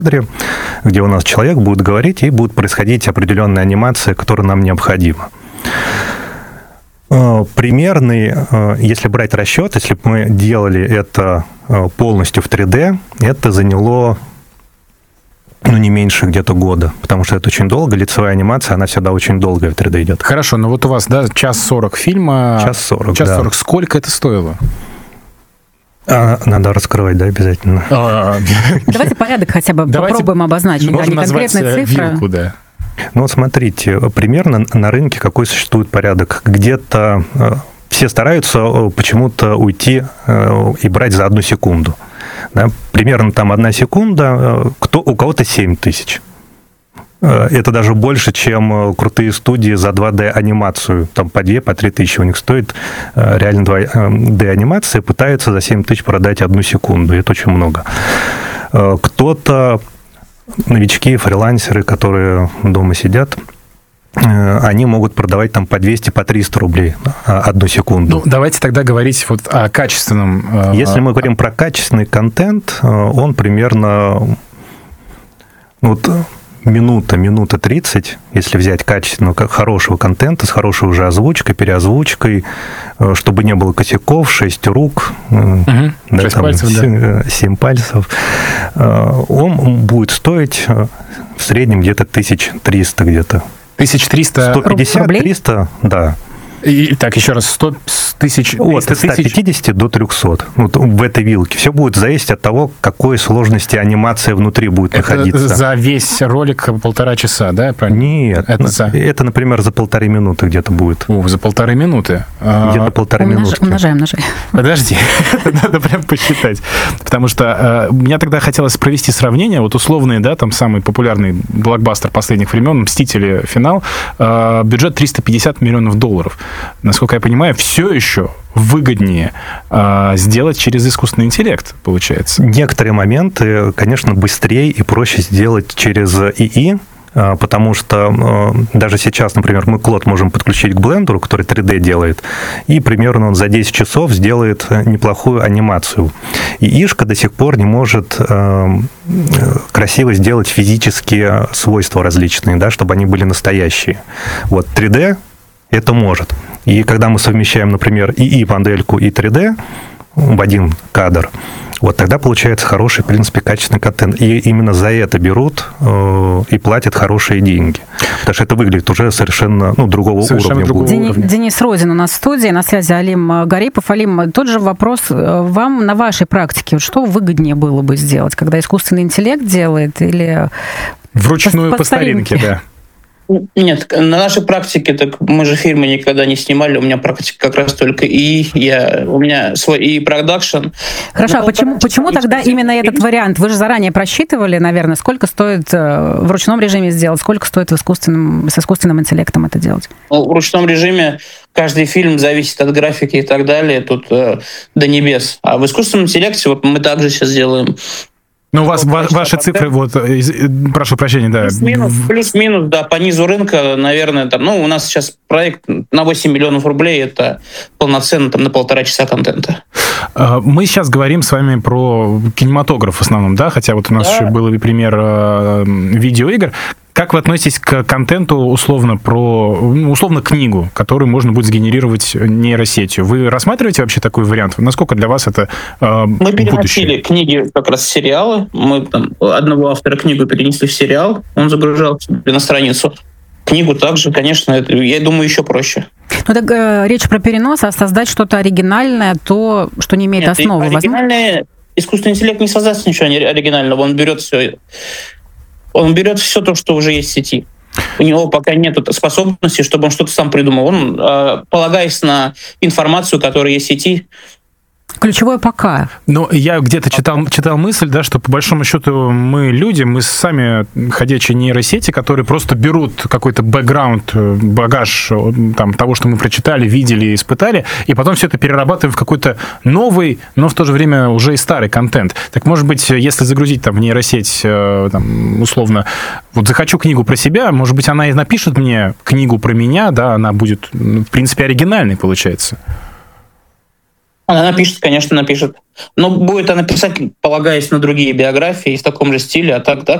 где у нас человек будет говорить, и будет происходить определенная анимация, которая нам необходима. Примерный, если брать расчет, если бы мы делали это полностью в 3D, это заняло не меньше где-то года, потому что это очень долго. Лицевая анимация, она всегда очень долгая в 3D идет. Хорошо, но вот у вас, да, 1:40 фильма. 1:40, Час 40. Сколько это стоило? Надо раскрывать, да, обязательно. Давайте порядок хотя бы попробуем обозначить. Можно назвать вилку, да. Ну, смотрите, примерно на рынке какой существует порядок. Где-то все стараются почему-то уйти и брать за 1 секунду. Да? Примерно там 1 секунда, у кого-то 7 тысяч. Это даже больше, чем крутые студии за 2D-анимацию. Там по 2, по 3 тысячи у них стоит реально 2D-анимация, пытаются за 7 тысяч продать 1 секунду. Это очень много. Кто-то, новички, фрилансеры, которые дома сидят, они могут продавать там по 200, по 300 рублей 1 секунду. Ну, давайте тогда говорить вот о качественном... Если мы говорим про качественный контент, он примерно минута 30, если взять качественного, хорошего контента, с хорошей уже озвучкой, переозвучкой, чтобы не было косяков, 6 рук, 6 пальцев, 7 пальцев, он будет стоить в среднем где-то 1300 где-то. 1300 150-300, да. И, так, еще раз, 100 тысяч... От 150 до 300. Вот в этой вилке. Все будет зависеть от того, какой сложности анимация внутри будет находиться. За весь ролик 1,5 часа, да? Нет. Это, например, за 1,5 минуты где-то будет. За 1,5 минуты? Где-то 1,5 минутки. Умножаем. Подожди, надо прям посчитать. Потому что мне тогда хотелось провести сравнение. Вот условный, да, там самый популярный блокбастер последних времен, «Мстители. Финал», бюджет $350 миллионов. Насколько я понимаю, все еще выгоднее сделать через искусственный интеллект, получается. Некоторые моменты, конечно, быстрее и проще сделать через ИИ, потому что даже сейчас, например, мы Клод можем подключить к блендеру, который 3D делает, и примерно он за 10 часов сделает неплохую анимацию. ИИшка до сих пор не может красиво сделать физические свойства различные, да, чтобы они были настоящие. Вот 3D это может. И когда мы совмещаем, например, ИИ-модельку и 3D в один кадр, вот тогда получается хороший, в принципе, качественный контент. И именно за это берут и платят хорошие деньги. Потому что это выглядит уже совершенно другого уровня. Денис Розин у нас в студии, на связи Алим Гарипов. Алим, тот же вопрос вам на вашей практике. Что выгоднее было бы сделать, когда искусственный интеллект делает или... Вручную по старинке, да. Нет, на нашей практике, так мы же фильмы никогда не снимали, у меня практика как раз только у меня свой продакшн. Хорошо, а почему тогда именно этот вариант? Вы же заранее просчитывали, наверное, сколько стоит в ручном режиме сделать, сколько стоит с искусственным интеллектом это делать? В ручном режиме каждый фильм зависит от графики и так далее, тут до небес. А в искусственном интеллекте вот мы также сейчас делаем. Ну, у вас ваши цифры, вот, прошу прощения, да. Плюс-минус, да, по низу рынка, наверное, там, у нас сейчас проект на 8 миллионов рублей, это полноценно там на 1,5 часа контента. Мы сейчас говорим с вами про кинематограф в основном, да, хотя вот у нас еще был и пример видеоигр. Как вы относитесь к контенту условно книгу, которую можно будет сгенерировать нейросетью? Вы рассматриваете вообще такой вариант? Насколько для вас это Мы переносили книги как раз в сериалы. Мы там одного автора книгу перенесли в сериал, он загружал на страницу. Книгу также, конечно, это, я думаю, еще проще. Ну так речь про перенос, а создать что-то оригинальное, то, что не имеет основы. Оригинальное, искусственный интеллект не создаст ничего оригинального, он берет все то, что уже есть в сети. У него пока нет способности, чтобы он что-то сам придумал. Он, полагаясь на информацию, которая есть в сети, Ключевое пока. Но я где-то читал мысль, да, что по большому счету мы люди, мы сами ходячие нейросети, которые просто берут какой-то бэкграунд, багаж там, того, что мы прочитали, видели, испытали, и потом все это перерабатываем в какой-то новый, но в то же время уже и старый контент. Так, может быть, если загрузить там в нейросеть, там, условно, вот захочу книгу про себя, может быть, она и напишет мне книгу про меня, да, она будет, в принципе, оригинальной, получается. Она напишет, конечно, напишет. Но будет она писать, полагаясь на другие биографии в таком же стиле, а так, да,